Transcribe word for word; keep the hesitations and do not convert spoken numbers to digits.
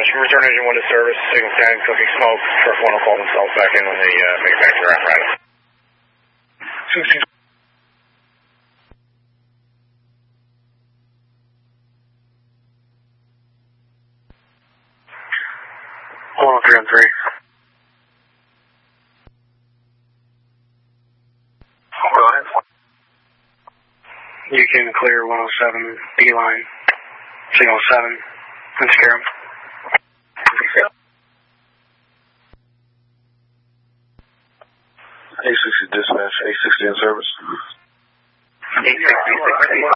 return engine one to service, signal ten, cooking smoke. Truck one will call themselves back in when they uh, make it back to their apparatus. sixteen. one oh three on three. You can clear one oh seven B line, signal seven, and scare them. A sixty dispatch, A sixty in service. eight sixty,